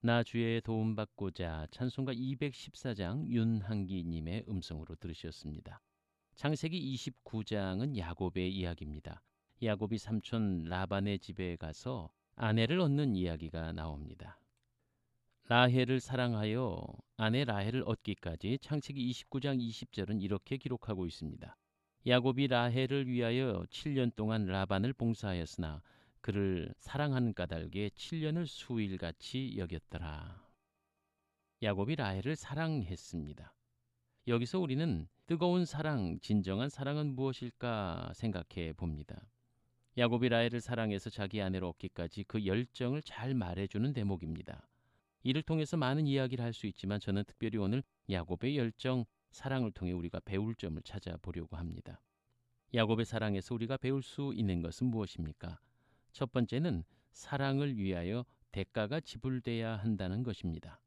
나 주의 도움받고자 찬송가 214장 윤한기님의 음성으로 들으셨습니다. 창세기 29장은 야곱의 이야기입니다. 야곱이 삼촌 라반의 집에 가서 아내를 얻는 이야기가 나옵니다. 라헬을 사랑하여 아내 라헬을 얻기까지 창세기 29장 20절은 이렇게 기록하고 있습니다. 야곱이 라헬을 위하여 7년 동안 라반을 봉사하였으나 그를 사랑하는 까닭에 7년을 수일같이 여겼더라. 야곱이 라헬을 사랑했습니다. 여기서 우리는 뜨거운 사랑, 진정한 사랑은 무엇일까 생각해 봅니다. 야곱이 라헬을 사랑해서 자기 아내로 얻기까지 그 열정을 잘 말해주는 대목입니다. 이를 통해서 많은 이야기를 할 수 있지만 저는 특별히 오늘 야곱의 열정, 사랑을 통해 우리가 배울 점을 찾아보려고 합니다. 야곱의 사랑에서 우리가 배울 수 있는 것은 무엇입니까? 첫 번째는 사랑을 위하여 대가가 지불돼야 한다는 것입니다.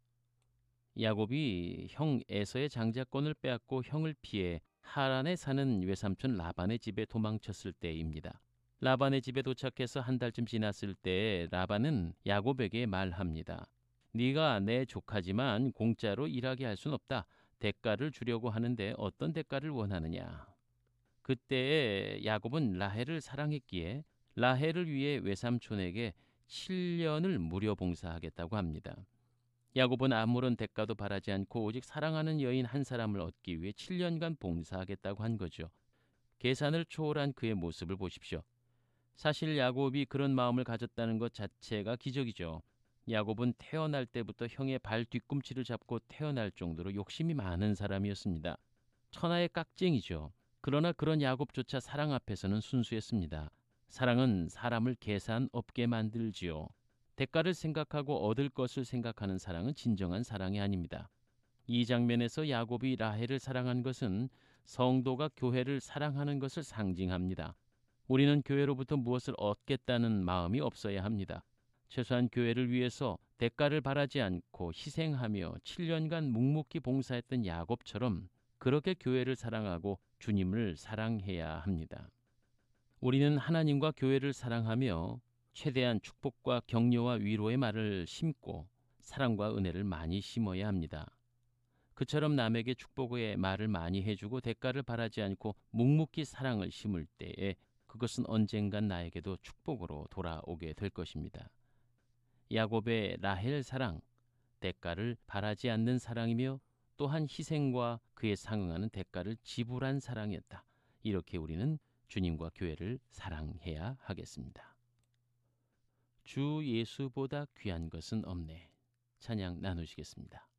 야곱이 형 에서의 장자권을 빼앗고 형을 피해 하란에 사는 외삼촌 라반의 집에 도망쳤을 때입니다. 라반의 집에 도착해서 한 달쯤 지났을 때 라반은 야곱에게 말합니다. 네가 내 조카지만 공짜로 일하게 할 순 없다. 대가를 주려고 하는데 어떤 대가를 원하느냐. 그때 야곱은 라헬을 사랑했기에 라헬을 위해 외삼촌에게 7년을 무료 봉사하겠다고 합니다. 야곱은 아무런 대가도 바라지 않고 오직 사랑하는 여인 한 사람을 얻기 위해 7년간 봉사하겠다고 한 거죠. 계산을 초월한 그의 모습을 보십시오. 사실 야곱이 그런 마음을 가졌다는 것 자체가 기적이죠. 야곱은 태어날 때부터 형의 발 뒤꿈치를 잡고 태어날 정도로 욕심이 많은 사람이었습니다. 천하의 깍쟁이죠. 그러나 그런 야곱조차 사랑 앞에서는 순수했습니다. 사랑은 사람을 계산 없게 만들지요. 대가를 생각하고 얻을 것을 생각하는 사랑은 진정한 사랑이 아닙니다. 이 장면에서 야곱이 라헬을 사랑한 것은 성도가 교회를 사랑하는 것을 상징합니다. 우리는 교회로부터 무엇을 얻겠다는 마음이 없어야 합니다. 최소한 교회를 위해서 대가를 바라지 않고 희생하며 7년간 묵묵히 봉사했던 야곱처럼 그렇게 교회를 사랑하고 주님을 사랑해야 합니다. 우리는 하나님과 교회를 사랑하며 최대한 축복과 격려와 위로의 말을 심고 사랑과 은혜를 많이 심어야 합니다. 그처럼 남에게 축복의 말을 많이 해주고 대가를 바라지 않고 묵묵히 사랑을 심을 때에 그것은 언젠간 나에게도 축복으로 돌아오게 될 것입니다. 야곱의 라헬 사랑, 대가를 바라지 않는 사랑이며 또한 희생과 그에 상응하는 대가를 지불한 사랑이었다. 이렇게 우리는 주님과 교회를 사랑해야 하겠습니다. 주 예수보다 귀한 것은 없네. 찬양 나누시겠습니다.